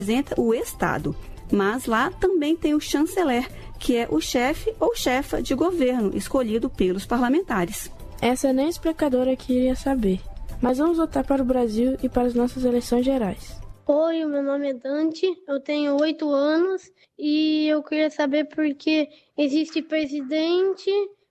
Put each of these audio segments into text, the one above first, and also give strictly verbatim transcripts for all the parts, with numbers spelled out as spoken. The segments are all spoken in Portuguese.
representa o Estado. Mas lá também tem o chanceler, que é o chefe ou chefa de governo escolhido pelos parlamentares. Essa nem a explicadora queria saber. Mas vamos voltar para o Brasil e para as nossas eleições gerais. Oi, meu nome é Dante, eu tenho oito anos e eu queria saber por que existe presidente,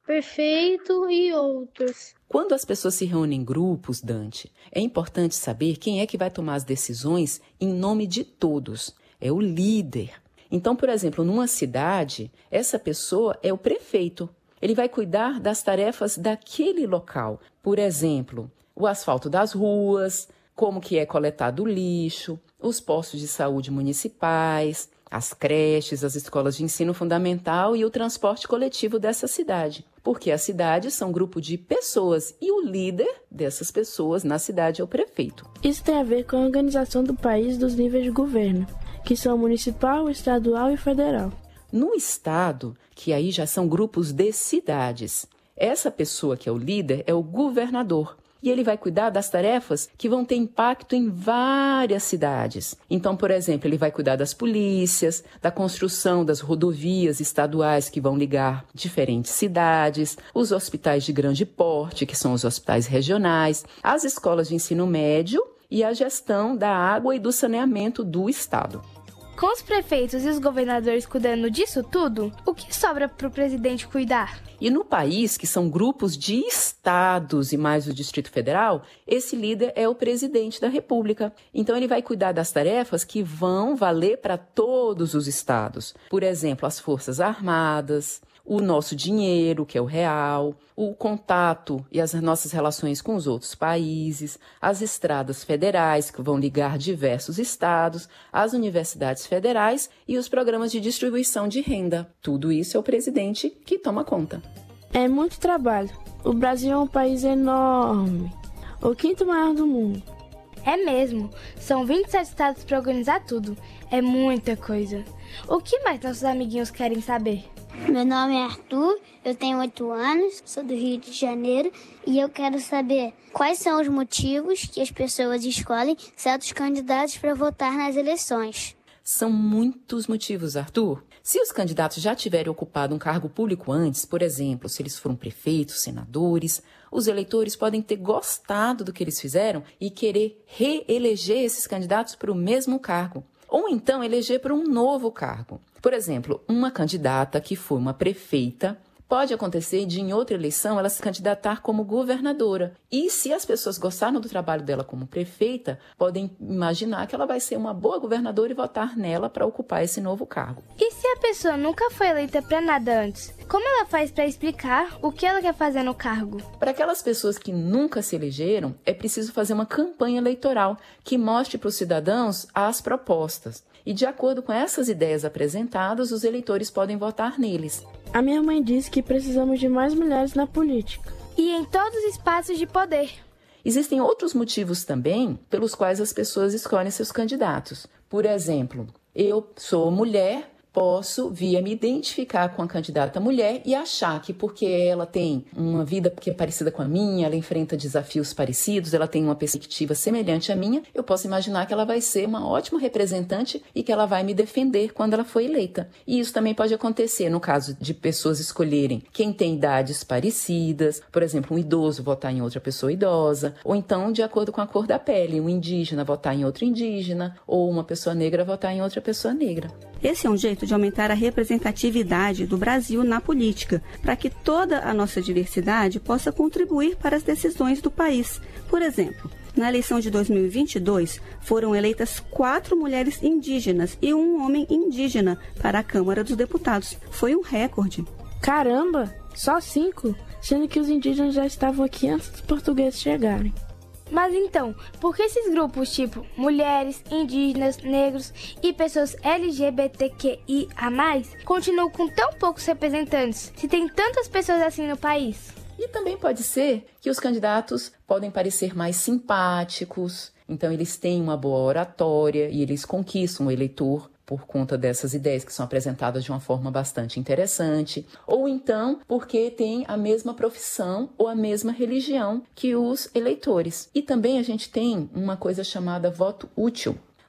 prefeito e outros. Quando as pessoas se reúnem em grupos, Dante, é importante saber quem é que vai tomar as decisões em nome de todos. É o líder. Então, por exemplo, numa cidade, essa pessoa é o prefeito. Ele vai cuidar das tarefas daquele local. Por exemplo, o asfalto das ruas, como que é coletado o lixo, os postos de saúde municipais, as creches, as escolas de ensino fundamental e o transporte coletivo dessa cidade. Porque as cidades são um grupo de pessoas e o líder dessas pessoas na cidade é o prefeito. Isso tem a ver com a organização do país dos níveis de governo, que são municipal, estadual e federal. No estado, que aí já são grupos de cidades, essa pessoa que é o líder é o governador. E ele vai cuidar das tarefas que vão ter impacto em várias cidades. Então, por exemplo, ele vai cuidar das polícias, da construção das rodovias estaduais que vão ligar diferentes cidades, os hospitais de grande porte, que são os hospitais regionais, as escolas de ensino médio e a gestão da água e do saneamento do estado. Com os prefeitos e os governadores cuidando disso tudo, o que sobra para o presidente cuidar? E no país, que são grupos de estados e mais o Distrito Federal, esse líder é o presidente da República. Então, ele vai cuidar das tarefas que vão valer para todos os estados. Por exemplo, as Forças Armadas, o nosso dinheiro, que é o real, o contato e as nossas relações com os outros países, as estradas federais, que vão ligar diversos estados, as universidades federais e os programas de distribuição de renda. Tudo isso é o presidente que toma conta. É muito trabalho. O Brasil é um país enorme, o quinto maior do mundo. É mesmo. São vinte e sete estados para organizar tudo. É muita coisa. O que mais nossos amiguinhos querem saber? Meu nome é Arthur, eu tenho oito anos, sou do Rio de Janeiro e eu quero saber quais são os motivos que as pessoas escolhem certos candidatos para votar nas eleições. São muitos motivos, Arthur. Se os candidatos já tiverem ocupado um cargo público antes, por exemplo, se eles foram prefeitos, senadores, os eleitores podem ter gostado do que eles fizeram e querer reeleger esses candidatos para o mesmo cargo. Ou então eleger para um novo cargo. Por exemplo, uma candidata que foi uma prefeita, pode acontecer de em outra eleição ela se candidatar como governadora. E se as pessoas gostaram do trabalho dela como prefeita, podem imaginar que ela vai ser uma boa governadora e votar nela para ocupar esse novo cargo. E se a pessoa nunca foi eleita para nada antes? Como ela faz para explicar o que ela quer fazer no cargo? Para aquelas pessoas que nunca se elegeram, é preciso fazer uma campanha eleitoral que mostre para os cidadãos as propostas. E de acordo com essas ideias apresentadas, os eleitores podem votar neles. A minha mãe disse que precisamos de mais mulheres na política. E em todos os espaços de poder. Existem outros motivos também pelos quais as pessoas escolhem seus candidatos. Por exemplo, eu sou mulher, posso, via me identificar com a candidata mulher e achar que porque ela tem uma vida que é parecida com a minha, ela enfrenta desafios parecidos, ela tem uma perspectiva semelhante à minha, eu posso imaginar que ela vai ser uma ótima representante e que ela vai me defender quando ela for eleita. E isso também pode acontecer no caso de pessoas escolherem quem tem idades parecidas, por exemplo, um idoso votar em outra pessoa idosa, ou então de acordo com a cor da pele, um indígena votar em outro indígena, ou uma pessoa negra votar em outra pessoa negra. Esse é um jeito de aumentar a representatividade do Brasil na política, para que toda a nossa diversidade possa contribuir para as decisões do país. Por exemplo, na eleição de dois mil e vinte e dois, foram eleitas quatro mulheres indígenas e um homem indígena para a Câmara dos Deputados. Foi um recorde. Caramba! Só cinco? Sendo que os indígenas já estavam aqui antes dos portugueses chegarem. Mas então, por que esses grupos tipo mulheres, indígenas, negros e pessoas L G B T Q I A mais, continuam com tão poucos representantes, se tem tantas pessoas assim no país? E também pode ser que os candidatos podem parecer mais simpáticos, então eles têm uma boa oratória e eles conquistam o eleitor por conta dessas ideias que são apresentadas de uma forma bastante interessante, ou então porque tem a mesma profissão ou a mesma religião que os eleitores. E também a gente tem uma coisa chamada voto útil.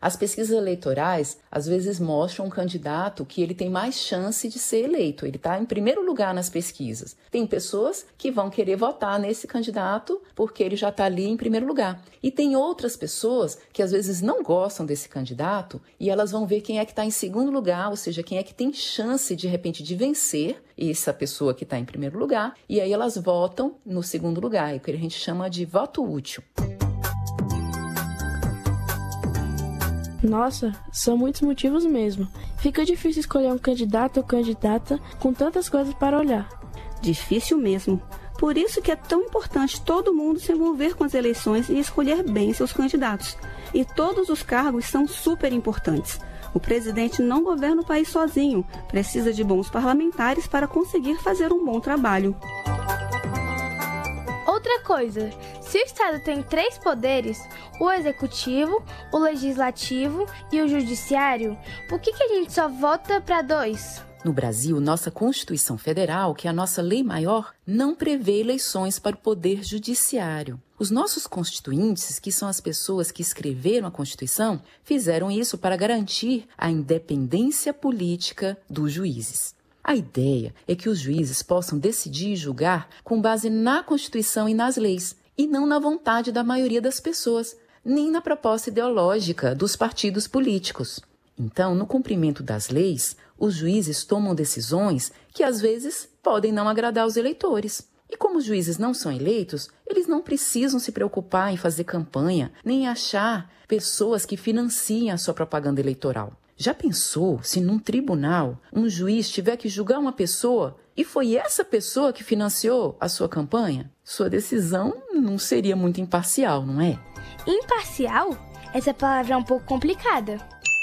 As pesquisas eleitorais, às vezes, mostram um candidato que ele tem mais chance de ser eleito. Ele está em primeiro lugar nas pesquisas. Tem pessoas que vão querer votar nesse candidato porque ele já está ali em primeiro lugar. E tem outras pessoas que, às vezes, não gostam desse candidato e elas vão ver quem é que está em segundo lugar, ou seja, quem é que tem chance, de repente, de vencer essa pessoa que está em primeiro lugar. E aí elas votam no segundo lugar, é o que a gente chama de voto útil. Nossa, são muitos motivos mesmo. Fica difícil escolher um candidato ou candidata com tantas coisas para olhar. Difícil mesmo. Por isso que é tão importante todo mundo se envolver com as eleições e escolher bem seus candidatos. E todos os cargos são super importantes. O presidente não governa o país sozinho, precisa de bons parlamentares para conseguir fazer um bom trabalho. Outra coisa, se o Estado tem três poderes, o Executivo, o Legislativo e o Judiciário, por que que a gente só vota para dois? No Brasil, nossa Constituição Federal, que é a nossa lei maior, não prevê eleições para o Poder Judiciário. Os nossos constituintes, que são as pessoas que escreveram a Constituição, fizeram isso para garantir a independência política dos juízes. A ideia é que os juízes possam decidir e julgar com base na Constituição e nas leis, e não na vontade da maioria das pessoas, nem na proposta ideológica dos partidos políticos. Então, no cumprimento das leis, os juízes tomam decisões que, às vezes, podem não agradar os eleitores. E como os juízes não são eleitos, eles não precisam se preocupar em fazer campanha, nem achar pessoas que financiem a sua propaganda eleitoral. Já pensou se num tribunal um juiz tiver que julgar uma pessoa e foi essa pessoa que financiou a sua campanha? Sua decisão não seria muito imparcial, não é? Imparcial? Essa palavra é um pouco complicada.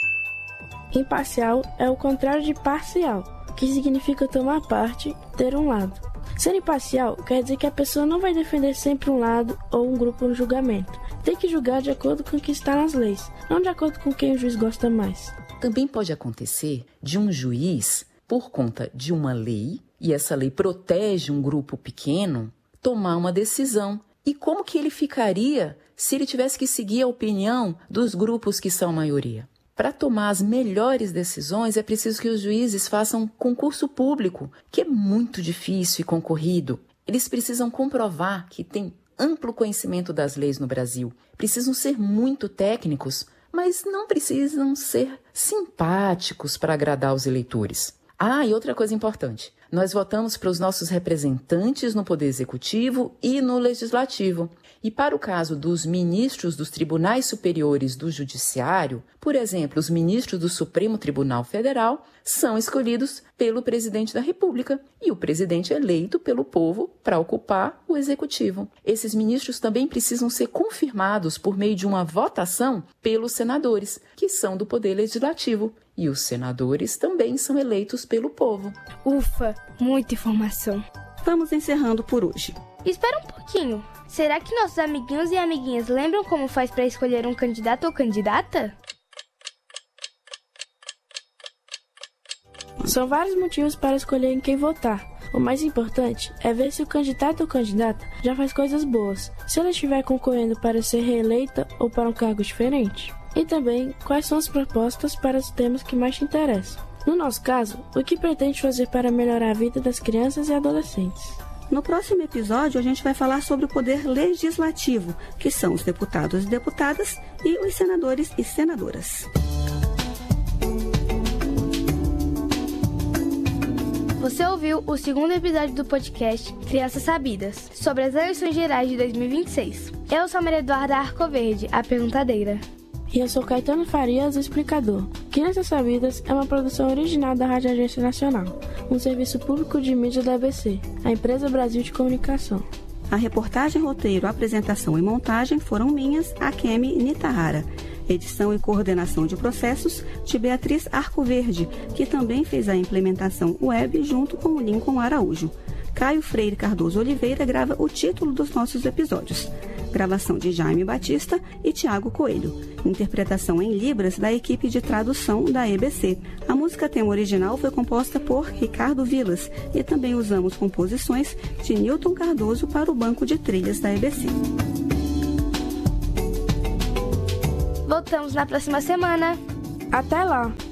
Imparcial é o contrário de parcial, que significa tomar parte, ter um lado. Ser imparcial quer dizer que a pessoa não vai defender sempre um lado ou um grupo no julgamento. Tem que julgar de acordo com o que está nas leis, não de acordo com quem o juiz gosta mais. Também pode acontecer de um juiz, por conta de uma lei, e essa lei protege um grupo pequeno, tomar uma decisão. E como que ele ficaria se ele tivesse que seguir a opinião dos grupos que são maioria? Para tomar as melhores decisões, é preciso que os juízes façam concurso público, que é muito difícil e concorrido. Eles precisam comprovar que têm amplo conhecimento das leis no Brasil. Precisam ser muito técnicos, mas não precisam ser simpáticos para agradar os eleitores. Ah, e outra coisa importante. Nós votamos para os nossos representantes no Poder Executivo e no Legislativo. E para o caso dos ministros dos Tribunais Superiores do Judiciário, por exemplo, os ministros do Supremo Tribunal Federal são escolhidos pelo presidente da República e o presidente é eleito pelo povo para ocupar o Executivo. Esses ministros também precisam ser confirmados por meio de uma votação pelos senadores, que são do Poder Legislativo. E os senadores também são eleitos pelo povo. Ufa, muita informação. Vamos encerrando por hoje. Espera um pouquinho. Será que nossos amiguinhos e amiguinhas lembram como faz para escolher um candidato ou candidata? São vários motivos para escolher em quem votar. O mais importante é ver se o candidato ou candidata já faz coisas boas, se ela estiver concorrendo para ser reeleita ou para um cargo diferente. E também quais são as propostas para os temas que mais te interessam. No nosso caso, o que pretende fazer para melhorar a vida das crianças e adolescentes. No próximo episódio, a gente vai falar sobre o poder legislativo, que são os deputados e deputadas e os senadores e senadoras. Você ouviu o segundo episódio do podcast Crianças Sabidas, sobre as eleições gerais de dois mil e vinte e seis. Eu sou a Maria Eduarda Arcoverde, a perguntadeira. E eu sou Caetano Farias, o explicador. Crianças Sabidas é uma produção original da Rádio Agência Nacional, um serviço público de mídia da A B C, a Empresa Brasil de Comunicação. A reportagem, roteiro, apresentação e montagem foram minhas, Akemi Nitahara. Edição e coordenação de processos de Beatriz Arcoverde, que também fez a implementação web junto com o Lincoln Araújo. Caio Freire Cardoso Oliveira grava o título dos nossos episódios. Gravação de Jaime Batista e Tiago Coelho. Interpretação em Libras da equipe de tradução da E B C. A música tema original foi composta por Ricardo Vilas e também usamos composições de Newton Cardoso para o banco de trilhas da E B C. Voltamos voltamos na próxima semana. Até lá!